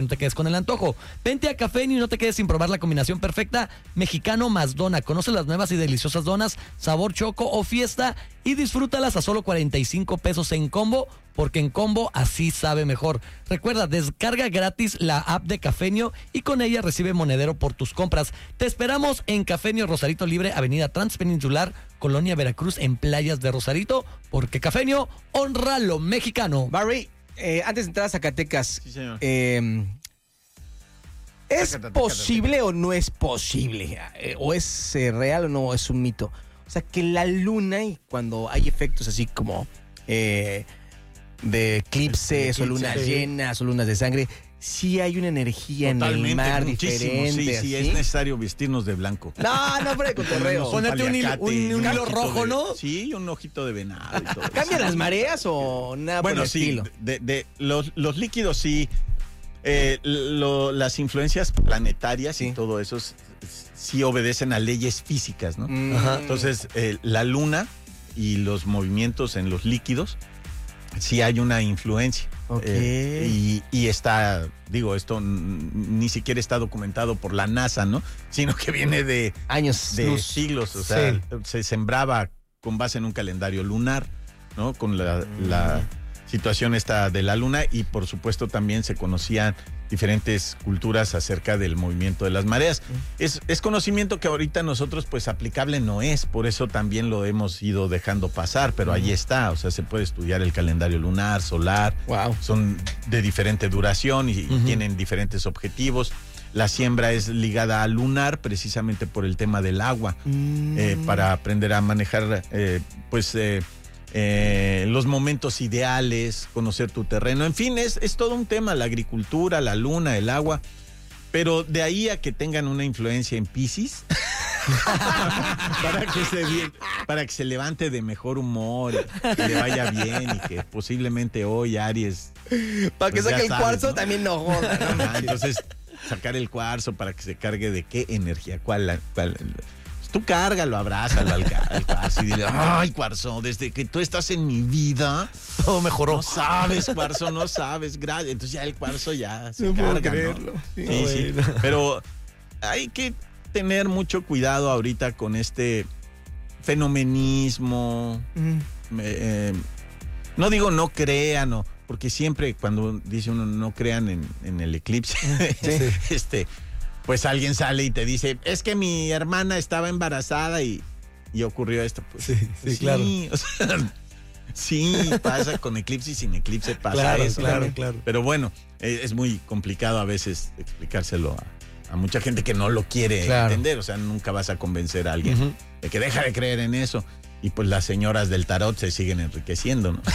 no te quedes con el antojo. Vente a Cafeño y no te quedes sin probar la combinación perfecta mexicano más dona. Conoce las nuevas y deliciosas donas, sabor choco o fiesta y disfrútalas a solo 45 pesos en combo, porque en combo así sabe mejor. Recuerda, descarga gratis la app de Cafeño y con ella recibe monedero por tus compras. Te esperamos en Cafeño Rosarito Libre, Avenida Transpeninsular, Colonia Veracruz, en Playas de Rosarito, porque Cafeño honra lo mexicano. Barry, antes de entrar a Zacatecas, Sí, señor. ¿es posible o no es posible? ¿O es real o no es un mito? O sea, que la luna, y cuando hay efectos así como de eclipses o lunas llenas o lunas de sangre, sí hay una energía en el mar diferente. Sí, ¿sí? es necesario vestirnos de blanco. No, fuera de cotorreo. Ponerte un hilo rojo, ¿no? Sí, un ojito de venado y todo. ¿Cambian las mareas o nada por Bueno, el sí, estilo? los líquidos sí. Las influencias planetarias Sí. y todo eso sí obedecen a leyes físicas, ¿no? Ajá. Entonces, la luna y los movimientos en los líquidos, sí hay una influencia. Ok. Y está, digo, esto ni siquiera está documentado por la NASA, ¿no? Sino que viene de Años luz. siglos. O sea, Sí. se sembraba con base en un calendario lunar, ¿no? Con la situación esta de la luna, y por supuesto también se conocían diferentes culturas acerca del movimiento de las mareas. Es conocimiento que ahorita nosotros pues aplicable no es, por eso también lo hemos ido dejando pasar, pero ahí está, o sea, se puede estudiar el calendario lunar, solar, Wow. son de diferente duración y tienen diferentes objetivos. La siembra es ligada al lunar precisamente por el tema del agua, para aprender a manejar los momentos ideales, conocer tu terreno, en fin, es todo un tema, la agricultura, la luna, el agua, pero de ahí a que tengan una influencia en Piscis, para que se levante de mejor humor, que le vaya bien y que posiblemente hoy Aries... Para que pues ya saque el sabes, cuarzo ¿no? también no joda. ¿no? Ajá, entonces, sacar el cuarzo para que se cargue de qué energía, cuál tú cárgalo, abrázalo al cuarzo y dile, ay, cuarzo, desde que tú estás en mi vida, Todo mejoró. no sabes, cuarzo, no sabes, gracias. Entonces ya el cuarzo ya se No puedo carga, creerlo. ¿no? Sí. Sí, pero hay que tener mucho cuidado ahorita con este fenomenismo. No digo no crean, porque siempre cuando dice uno no crean en el eclipse, pues alguien sale y te dice, es que mi hermana estaba embarazada y ocurrió esto. Pues, sí, claro. O sea, sí, pasa con eclipse y sin eclipse pasa eso. Claro. Pero bueno, es muy complicado a veces explicárselo a mucha gente que no lo quiere entender. O sea, nunca vas a convencer a alguien de que deja de creer en eso. Y pues las señoras del tarot se siguen enriqueciendo, ¿no?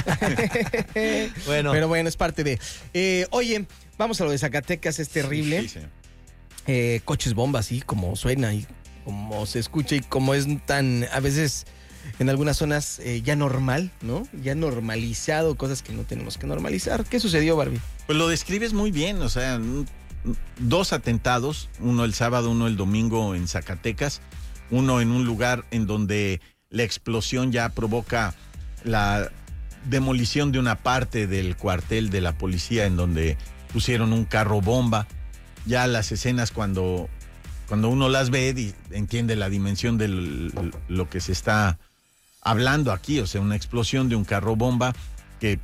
Bueno. Pero bueno, es parte de... oye, vamos a lo de Zacatecas, es terrible. Sí, señor. Coches bomba, así como suena y como se escucha y como es tan, a veces en algunas zonas ya normal, ¿no? Ya normalizado, cosas que no tenemos que normalizar. ¿Qué sucedió, Barbie? Pues lo describes muy bien, o sea, 2 atentados, uno el sábado, uno el domingo en Zacatecas, uno en un lugar en donde la explosión ya provoca la demolición de una parte del cuartel de la policía, en donde pusieron un carro bomba. Ya las escenas cuando uno las ve entiende la dimensión de lo que se está hablando aquí, o sea, una explosión de un carro bomba que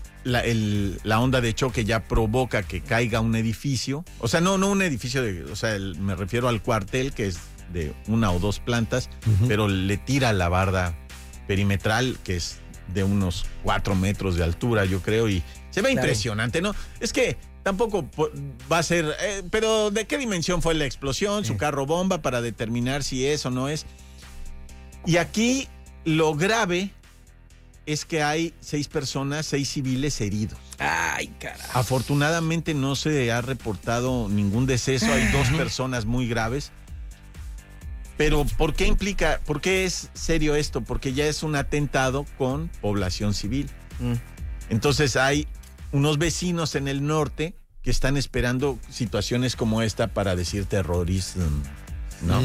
la onda de choque ya provoca que caiga un edificio, o sea, no un edificio, me refiero al cuartel, que es de 1 o 2 plantas, pero le tira la barda perimetral, que es de unos 4 metros de altura, yo creo, y se ve impresionante, ¿no? Es que tampoco va a ser, pero ¿de qué dimensión fue la explosión? Su carro bomba, para determinar si es o no es. Y aquí lo grave es que hay 6 personas, 6 civiles heridos. Ay, carajo. Afortunadamente no se ha reportado ningún deceso, hay 2 personas muy graves. Pero ¿por qué es serio esto? Porque ya es un atentado con población civil. Entonces hay unos vecinos en el norte que están esperando situaciones como esta para decir terrorismo, ¿no?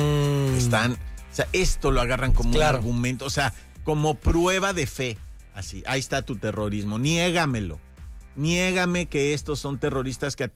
O sea, esto lo agarran como un argumento, o sea, como prueba de fe. Así, ahí está tu terrorismo, niégamelo. niégame que estos son terroristas que